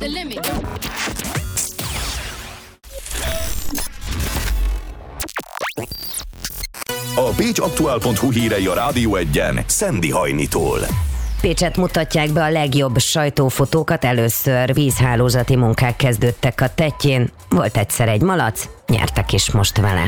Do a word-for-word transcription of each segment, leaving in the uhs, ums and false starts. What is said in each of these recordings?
the limit. A pécsaktuál pont hu hírei a Rádió Egyen Szendi Hajnitól. Pécset mutatják be a legjobb sajtófotókat, először vízhálózati munkák kezdődtek a Tettyén. Volt egyszer egy malac, nyertek is most vele.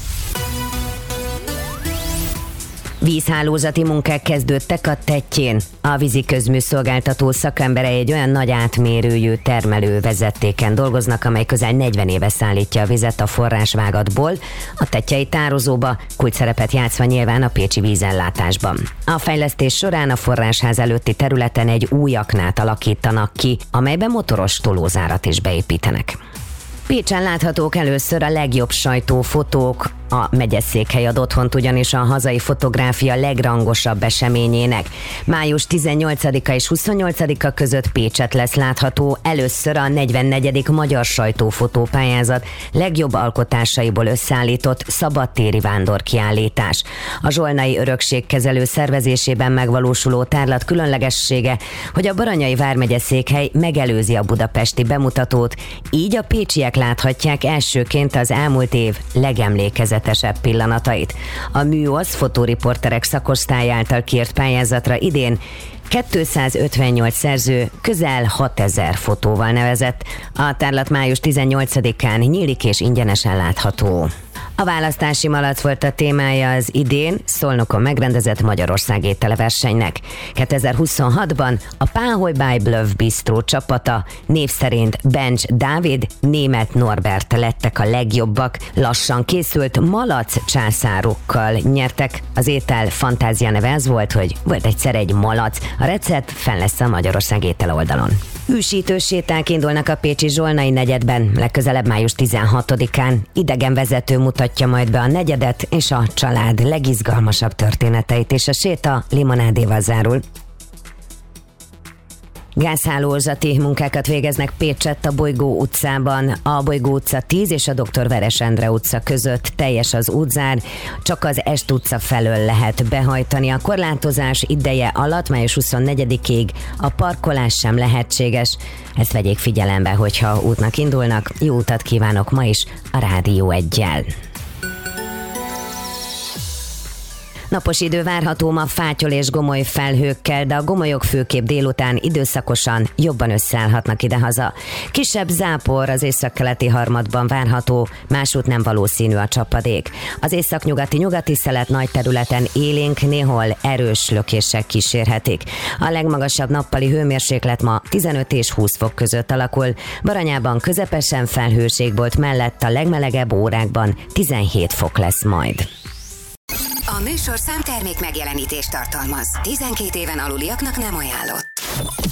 Vízhálózati munkák kezdődtek a Tettyén. A vízi közműszolgáltató szakemberei egy olyan nagy átmérőjű termelővezetéken dolgoznak, amely közel negyven éve szállítja a vizet a forrásvágatból, a tettyei tározóba, kulcsszerepet játszva nyilván a pécsi vízellátásban. A fejlesztés során a forrásház előtti területen egy új aknát alakítanak ki, amelyben motoros tolózárat is beépítenek. Pécsen láthatók először a legjobb sajtófotók. A megyeszékhely ad otthont ugyanis a hazai fotográfia legrangosabb eseményének. május tizennyolcadika és huszonnyolcadika között Pécset lesz látható először a negyvennegyedik Magyar Sajtófotópályázat legjobb alkotásaiból összeállított szabadtéri vándorkiállítás. A zsolnai örökségkezelő szervezésében megvalósuló tárlat különlegessége, hogy a Baranyai vármegyeszékhely megelőzi a budapesti bemutatót, így a pécsiek láthatják elsőként az elmúlt év legemlékezetesebb pillanatait. A műosz fotóriporterek szakosztály által kiírt pályázatra idén kétszázötvennyolc szerző közel hatezer fotóval nevezett. A tárlat május tizennyolcadikán nyílik és ingyenesen látható. A választási malac volt a témája az idén Szolnokon megrendezett Magyarország ételeversenynek. kétezer-huszonhatban a Páholy by Bluff Bistro csapata név szerint Bencs Dávid, Németh Norbert lettek a legjobbak. Lassan készült malac császárokkal nyertek. Az étel fantázia neve az volt, hogy volt egyszer egy malac. A recept fenn lesz a Magyarország étele oldalon. Ősítő séták indulnak a pécsi zsolnai negyedben, legközelebb május tizenhatodikán. Idegenvezető mutatja majd be a negyedet és a család legizgalmasabb történeteit, és a séta limonádéval zárul. Gázhálózati munkákat végeznek Pécsett a Bolygó utcában. A Bolygó utca tíz és a doktor Veres Endre utca között teljes az útzár, csak az Est utca felől lehet behajtani. A korlátozás ideje alatt május huszonnegyedikéig a parkolás sem lehetséges. Ezt vegyék figyelembe, hogyha útnak indulnak. Jó utat kívánok ma is a Rádió Eggyel. Napos idő várható ma fátyol és gomoly felhőkkel, de a gomolyok főképp délután időszakosan jobban összeállhatnak idehaza. Kisebb zápor az északkeleti harmadban várható, másút nem valószínű a csapadék. Az északnyugati nyugati szelet nagy területen élénk, néhol erős lökések kísérhetik. A legmagasabb nappali hőmérséklet ma tizenöt és húsz fok között alakul. Baranyában közepesen felhőségbolt mellett a legmelegebb órákban tizenhét fok lesz majd. A műsor számtermék megjelenítést tartalmaz. tizenkét éven aluliaknak nem ajánlott.